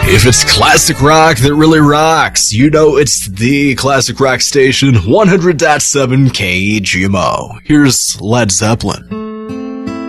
If it's classic rock that really rocks, you know it's the classic rock station, 100.7 KGMO. Here's Led Zeppelin.